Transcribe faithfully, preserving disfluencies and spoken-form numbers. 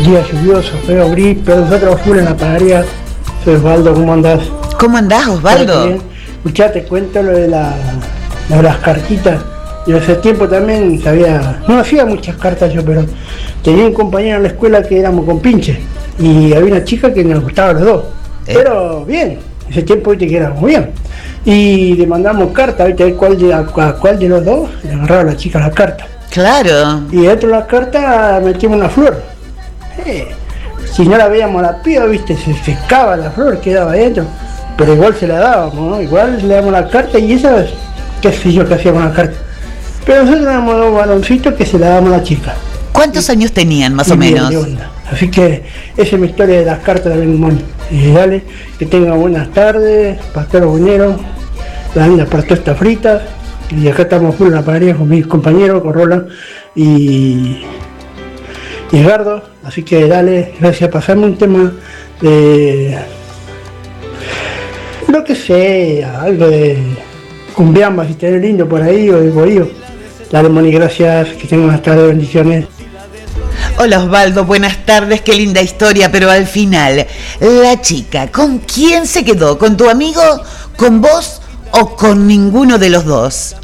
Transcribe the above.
día lluvioso, feo, gris, pero nosotros full en la panadería. Soy Osvaldo, ¿cómo andás? ¿Cómo andás, Osvaldo? Escuchá, te cuento lo de, la, lo de las cartitas. Yo hace tiempo también sabía, no hacía muchas cartas yo, pero tenía un compañero en la escuela que éramos compinches y había una chica que nos gustaba los dos. ¿Eh? Pero bien, ese tiempo viste que éramos bien. Y le mandamos cartas, viste, a ver cuál de, a, a cuál de los dos le agarraba a la chica la carta. Claro. Y dentro de la carta metimos una flor. Eh, si no la veíamos a la piba, viste, se secaba la flor, quedaba adentro. Pero igual se la dábamos, ¿no? Igual le damos la carta y esa, qué sé yo qué hacía con la carta. Pero nosotros éramos dos baloncitos que se la damos a la chica. ¿Cuántos y, años tenían, más o menos? Así que esa es mi historia de las cartas de Benimoni. Y dale, que tengan buenas tardes, Pastor Buñero, la anda para todas estas fritas. Y acá estamos full en la panadería con mis compañeros, con Roland y, y Edgardo. Así que dale, gracias. Pasarme un tema de lo que sea, algo de cumbiamba, si tenés lindo por ahí, o de bohío. Dale, Moni, gracias, que tengan unas tardes, bendiciones. Hola Osvaldo, buenas tardes, qué linda historia, pero al final, la chica, ¿con quién se quedó? ¿Con tu amigo, con vos o con ninguno de los dos?